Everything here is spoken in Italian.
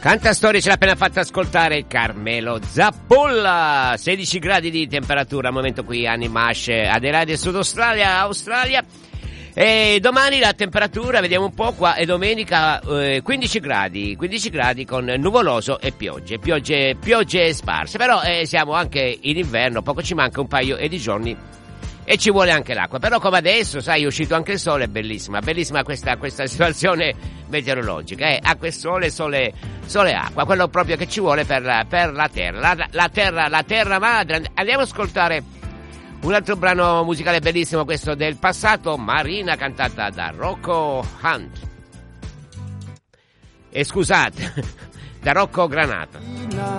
Cantastorie ce l'ha appena fatta ascoltare Carmelo Zappolla. 16 gradi di temperatura al momento qui a Nimash, Adelaide, Sud Australia. E domani la temperatura, vediamo un po' qua, è domenica 15 gradi con nuvoloso e piogge sparse, però siamo anche in inverno, poco ci manca, un paio di giorni e ci vuole anche l'acqua, però come adesso, sai, è uscito anche il sole, è bellissima questa situazione meteorologica, acqua e sole e acqua, quello proprio che ci vuole per la terra, la terra madre. Andiamo ad ascoltare un altro brano musicale bellissimo, questo del passato, Marina, cantata da Rocco Hunt. E scusate, da Rocco Granata.